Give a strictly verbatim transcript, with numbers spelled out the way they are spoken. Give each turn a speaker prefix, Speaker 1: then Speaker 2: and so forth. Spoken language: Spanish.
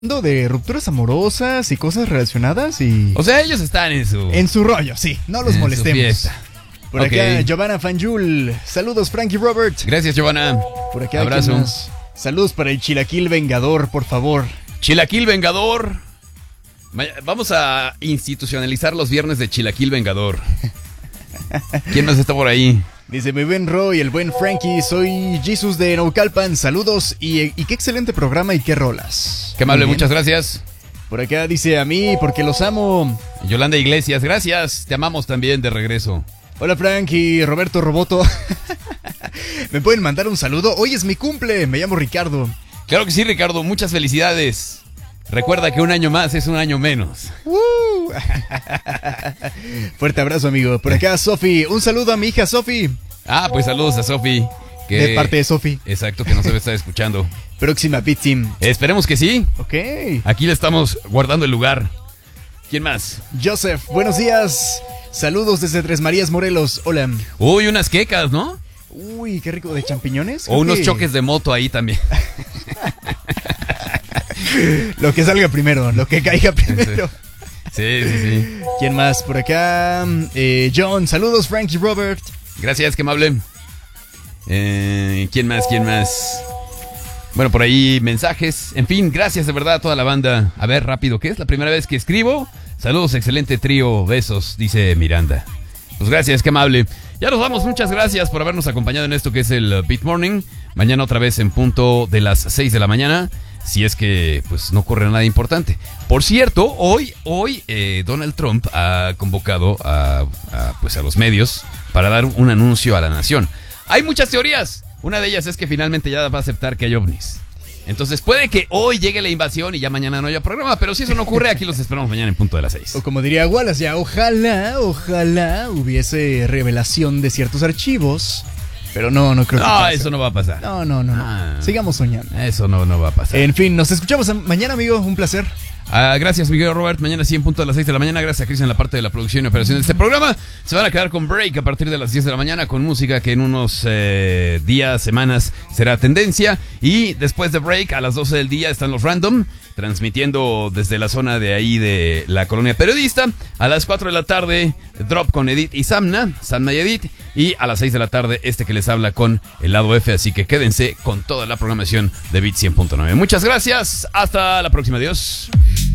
Speaker 1: De rupturas amorosas y cosas relacionadas y...
Speaker 2: O sea, ellos están en su...
Speaker 1: En su rollo, sí, no los
Speaker 2: en
Speaker 1: molestemos. Por
Speaker 2: okay.
Speaker 1: acá, Giovanna Fanjul. Saludos, Frankie Robert.
Speaker 2: Gracias, Giovanna.
Speaker 1: Por acá,
Speaker 2: abrazo.
Speaker 1: Saludos para el Chilaquil Vengador, por favor.
Speaker 2: Chilaquil Vengador. Vamos a institucionalizar los viernes de Chilaquil Vengador. ¿Quién más está por ahí?
Speaker 1: Dice mi buen Roy, el buen Frankie, soy Jesus de Naucalpan, saludos y, y qué excelente programa y qué rolas.
Speaker 2: Qué amable, muchas gracias.
Speaker 1: Por acá dice a mí, porque los amo.
Speaker 2: Yolanda Iglesias, gracias, te amamos también de regreso.
Speaker 1: Hola Frankie, Roberto Roboto. ¿Me pueden mandar un saludo? Hoy es mi cumple, me llamo Ricardo.
Speaker 2: Claro que sí, Ricardo, muchas felicidades. Recuerda que un año más es un año menos.
Speaker 1: Uh. Fuerte abrazo, amigo. Por acá, Sofi. Un saludo a mi hija, Sofi.
Speaker 2: Ah, pues saludos a Sofi. Que...
Speaker 1: De parte de Sofi.
Speaker 2: Exacto, que nos debe estar escuchando.
Speaker 1: Próxima Beat Team.
Speaker 2: Esperemos que sí.
Speaker 1: Ok.
Speaker 2: Aquí le estamos guardando el lugar. ¿Quién más?
Speaker 1: Joseph, buenos días. Saludos desde Tres Marías, Morelos. Hola.
Speaker 2: Uy, unas quecas, ¿no?
Speaker 1: Uy, qué rico. ¿De champiñones?
Speaker 2: O unos que... choques de moto ahí también.
Speaker 1: Lo que salga primero, lo que caiga primero.
Speaker 2: Sí, sí, sí.
Speaker 1: ¿Quién más por acá? Eh, John, saludos, Frankie Robert.
Speaker 2: Gracias, que amable. Eh, ¿Quién más? ¿Quién más? Bueno, por ahí mensajes. En fin, gracias de verdad a toda la banda. A ver, rápido, ¿qué es la primera vez que escribo? Saludos, excelente trío, besos, dice Miranda. Pues gracias, qué amable. Ya nos vamos, muchas gracias por habernos acompañado en esto que es el Beat Morning. Mañana otra vez en punto de las seis de la mañana. Si es que pues no ocurre nada importante. Por cierto, hoy, hoy eh, Donald Trump ha convocado a, a, pues a los medios para dar un anuncio a la nación. Hay muchas teorías. Una de ellas es que finalmente ya va a aceptar que hay ovnis. Entonces puede que hoy llegue la invasión y ya mañana no haya programa, pero si eso no ocurre, aquí los esperamos mañana en punto de las seis.
Speaker 1: O como diría Wallace, ya ojalá, ojalá hubiese revelación de ciertos archivos. Pero no, no creo que
Speaker 2: No,
Speaker 1: pase.
Speaker 2: eso no va a pasar.
Speaker 1: No, no, no, no.
Speaker 2: Ah,
Speaker 1: Sigamos soñando.
Speaker 2: Eso no, no va a pasar.
Speaker 1: En fin, nos escuchamos mañana, amigo. Un placer.
Speaker 2: Ah, gracias, Miguel Robert. Mañana sí en punto de las seis de la mañana. Gracias a Chris en la parte de la producción y operación de este programa. Se van a quedar con break a partir de las diez de la mañana con música que en unos eh, días, semanas será tendencia. Y después de break a las doce del día están los Random, transmitiendo desde la zona de ahí de la colonia periodista. A las cuatro de la tarde, Drop con Edith y Samna, Samna y Edith. Y a las seis de la tarde, este que les habla con el lado F. Así que quédense con toda la programación de Beat cien punto nueve. Muchas gracias. Hasta la próxima. Adiós.